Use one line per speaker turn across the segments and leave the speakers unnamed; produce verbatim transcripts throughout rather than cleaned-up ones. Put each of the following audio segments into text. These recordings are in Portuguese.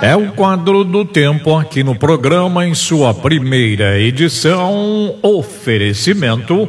É o quadro do tempo aqui no programa em sua primeira edição. Oferecimento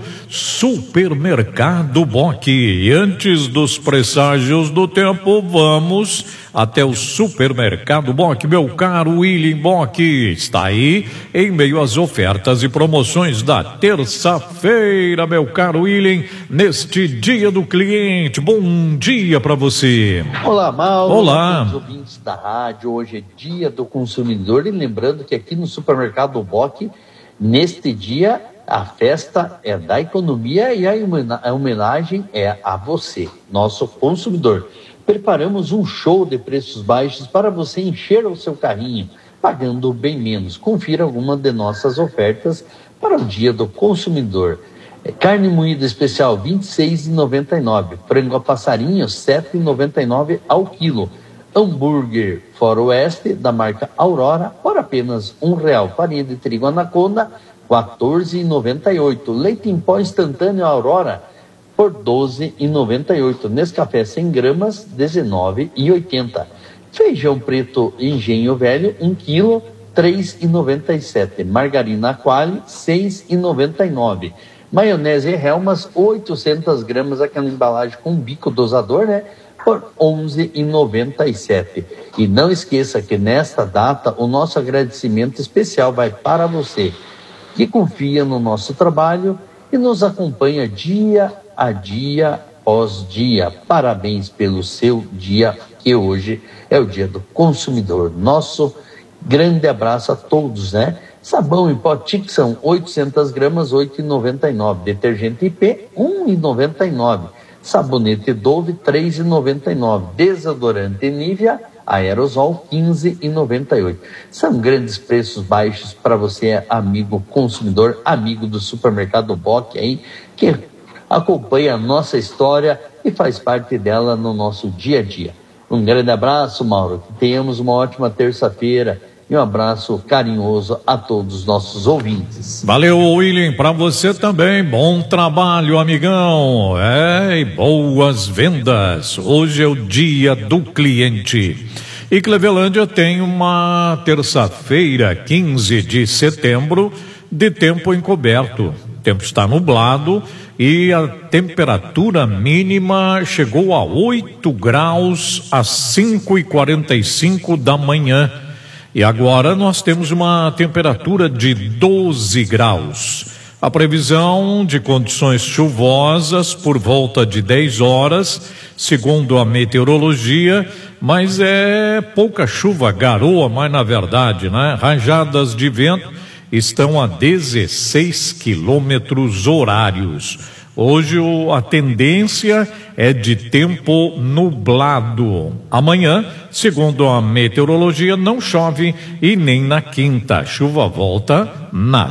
Supermercado Bock. E antes dos presságios do tempo, vamos até o Supermercado Bock. Meu caro William Bock está aí em meio às ofertas e promoções da terça-feira, meu caro William, neste dia do cliente. Bom dia para você.
Olá, Mauro.
Olá.
Olá, ouvintes da rádio. Hoje é dia do consumidor e lembrando que aqui no Supermercado Bock, neste dia, a festa é da economia e a homenagem é a você, nosso consumidor. Preparamos um show de preços baixos para você encher o seu carrinho, pagando bem menos. Confira alguma de nossas ofertas para o dia do consumidor. Carne moída especial vinte e seis reais e noventa e nove centavos. Frango a passarinho sete reais e noventa e nove centavos ao quilo. Hambúrguer Faroeste da marca Aurora por apenas um real. Farinha de trigo Anaconda quatorze reais e noventa e oito centavos. Leite em pó instantâneo Aurora por doze reais e noventa e oito centavos. Nescafé cem gramas dezenove reais e oitenta centavos. Feijão preto Engenho Velho um quilo três reais e noventa e sete centavos. Margarina Qualy seis reais e noventa e nove centavos. Maionese Helmas, oitocentas gramas, aquela embalagem com bico dosador, né? Por onze reais e noventa e sete centavos. E não esqueça que nesta data o nosso agradecimento especial vai para você, que confia no nosso trabalho e nos acompanha dia a dia, após dia. Parabéns pelo seu dia, que hoje é o dia do consumidor. Nosso grande abraço a todos, né? Sabão em pó Tixan, oitocentas gramas, oito reais e noventa e nove centavos. Detergente I P, um real e noventa e nove centavos. Sabonete Dove, três reais e noventa e nove centavos. Desodorante Nivea, Aerosol, quinze reais e noventa e oito centavos. São grandes preços baixos para você, amigo consumidor, amigo do Supermercado Bock aí, que acompanha a nossa história e faz parte dela no nosso dia a dia. Um grande abraço, Mauro. Que tenhamos uma ótima terça-feira. E um abraço carinhoso a todos os nossos ouvintes.
Valeu, William, para você também. Bom trabalho, amigão. É, e boas vendas. Hoje é o dia do cliente. E Clevelândia tem uma terça-feira, quinze de setembro, de tempo encoberto. O tempo está nublado e a temperatura mínima chegou a oito graus às cinco e quarenta e cinco da manhã. E agora nós temos uma temperatura de doze graus. A previsão de condições chuvosas por volta de dez horas, segundo a meteorologia, mas é pouca chuva, garoa, mas na verdade, né? Rajadas de vento estão a dezesseis quilômetros horários. Hoje a tendência é de tempo nublado. Amanhã, segundo a meteorologia, não chove e nem na quinta. A chuva volta na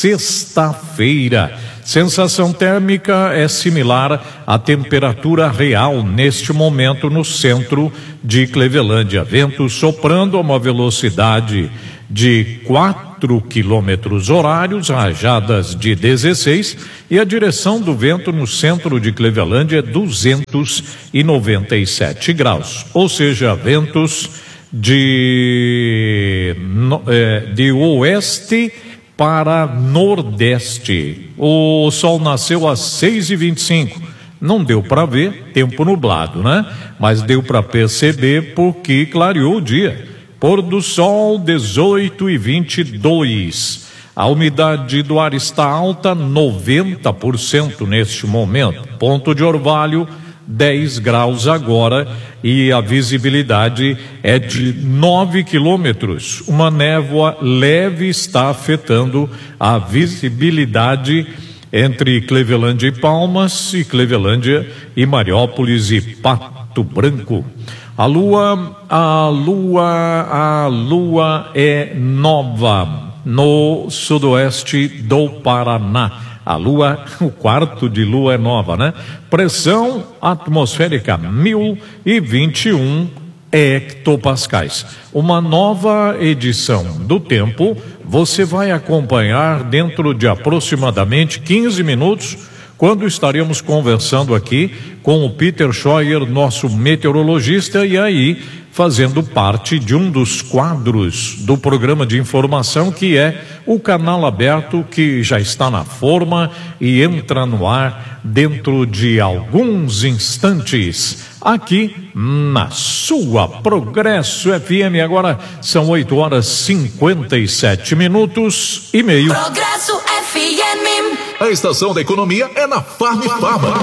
sexta-feira. Sensação térmica é similar à temperatura real neste momento no centro de Clevelândia. Vento soprando a uma velocidade de quatro quilômetros horários, rajadas de dezesseis, e a direção do vento no centro de Clevelândia é duzentos e noventa e sete graus, ou seja, ventos de, de oeste para nordeste. O sol nasceu às seis e vinte e cinco. Não deu para ver, tempo nublado, né? Mas deu para perceber porque clareou o dia. Pôr do sol, dezoito e vinte e dois. A umidade do ar está alta, noventa por cento neste momento. Ponto de Orvalho, dez graus agora e a visibilidade é de nove quilômetros. Uma névoa leve está afetando a visibilidade entre Clevelândia e Palmas e Clevelândia e Mariópolis e Pato Branco. A lua, a lua, a lua é nova no sudoeste do Paraná. A lua, o quarto de lua é nova, né? Pressão atmosférica mil e vinte e um hectopascais. Uma nova edição do tempo você vai acompanhar dentro de aproximadamente quinze minutos, quando estaremos conversando aqui com o Peter Scheuer, nosso meteorologista, e aí fazendo parte de um dos quadros do programa de informação, que é o Canal Aberto, que já está na forma e entra no ar dentro de alguns instantes, aqui na sua Progresso F M. Agora são oito horas e cinquenta e sete minutos e meio.
Progresso F M.
A estação da economia é na Farm Farma.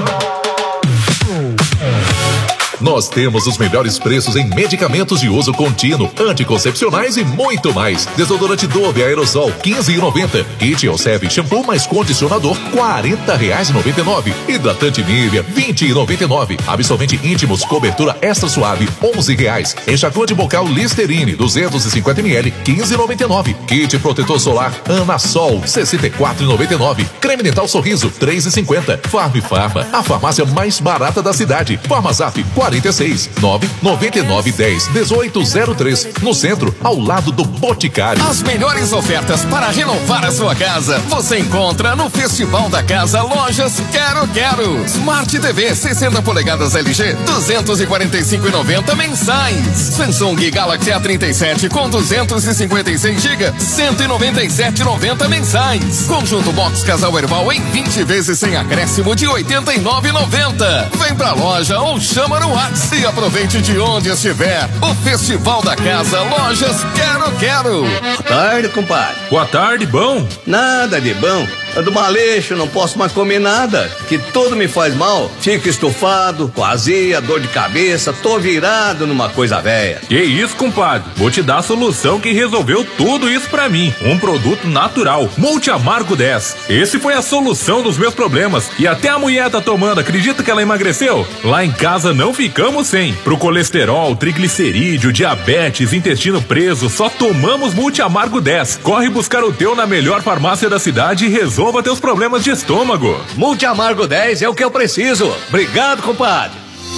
Nós temos os melhores preços em medicamentos de uso contínuo, anticoncepcionais e muito mais. Desodorante Dove aerosol quinze reais e noventa centavos. Kit Elseve shampoo mais condicionador quarenta reais e noventa e nove centavos. Hidratante Nivea vinte reais e noventa e nove centavos. Absorvente íntimos cobertura extra suave onze reais. Enxaguante bucal Listerine duzentos e cinquenta mililitros quinze reais e noventa e nove centavos. Kit protetor solar Anasol sessenta e quatro reais e noventa e nove centavos. Creme dental Sorriso três reais e cinquenta centavos. Farm Farma, a farmácia mais barata da cidade. Farmazap quarenta e seis, nove noventa e nove, dez, dezoito zero três, no centro, ao lado do Boticário.
As melhores ofertas para renovar a sua casa você encontra no Festival da Casa Lojas Quero Quero. Smart T V sessenta polegadas L G duzentos e quarenta e cinco reais e noventa centavos mensais. Samsung Galaxy A trinta e sete com duzentos e cinquenta e seis gigas cento e noventa e sete reais e noventa centavos mensais. Conjunto Box Casal Erval em vinte vezes sem acréscimo de oitenta e nove reais e noventa centavos. Vem pra loja ou chama no WhatsApp e aproveite de onde estiver. O Festival da Casa Lojas Quero Quero.
Boa tarde, compadre.
Boa tarde, bom?
Nada de bom. Ando maleixo, não posso mais comer nada, que tudo me faz mal. Fico estufado, com azia, dor de cabeça, tô virado numa coisa velha.
Que isso, compadre? Vou te dar a solução que resolveu tudo isso pra mim. Um produto natural, Multi Amargo dez. Esse foi a solução dos meus problemas. E até a mulher tá tomando, acredita que ela emagreceu? Lá em casa não ficamos sem. Pro colesterol, triglicerídeo, diabetes, intestino preso, só tomamos Multi Amargo dez. Corre buscar o teu na melhor farmácia da cidade e resolva teus problemas de estômago.
Multi Amargo dez é o que eu preciso. Obrigado, compadre.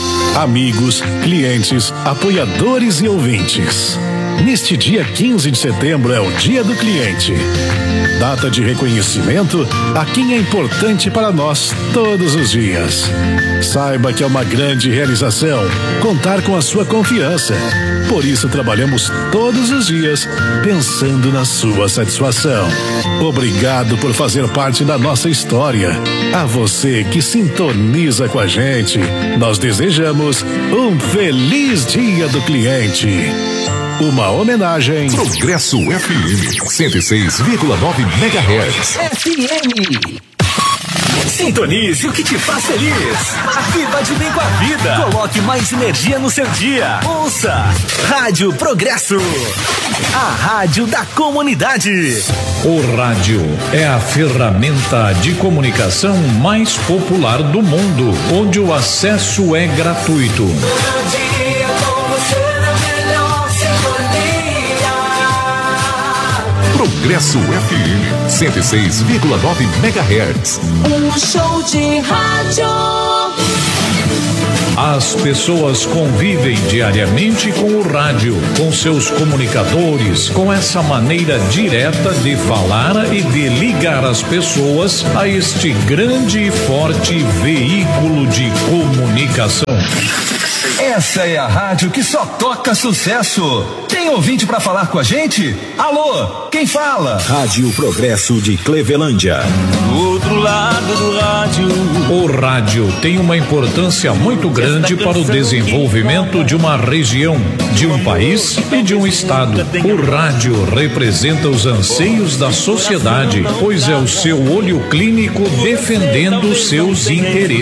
Amigos, clientes, apoiadores e ouvintes. Neste dia quinze de setembro é o Dia do Cliente. Data de reconhecimento a quem é importante para nós todos os dias. Saiba que é uma grande realização contar com a sua confiança. Por isso trabalhamos todos os dias pensando na sua satisfação. Obrigado por fazer parte da nossa história. A você que sintoniza com a gente, nós desejamos um feliz Dia do Cliente. Uma homenagem.
Progresso F M cento e seis vírgula nove megahertz.
F M.
Sintonize o que te faz feliz. Viva de bem com a vida. Coloque mais energia no seu dia. Ouça Rádio Progresso, a rádio da comunidade.
O rádio é a ferramenta de comunicação mais popular do mundo, onde o acesso é gratuito.
Progresso F M cento e seis vírgula nove megahertz.
Um show de rádio.
As pessoas convivem diariamente com o rádio, com seus comunicadores, com essa maneira direta de falar e de ligar as pessoas a este grande e forte veículo de comunicação.
Essa é a rádio que só toca sucesso. Tem ouvinte pra falar com a gente? Alô, quem fala?
Rádio Progresso de Clevelândia.
Do outro lado do rádio.
O rádio tem uma importância muito grande para o desenvolvimento de uma região, de um país e de um estado. O rádio representa os anseios da sociedade, pois é o seu olho clínico defendendo seus interesses.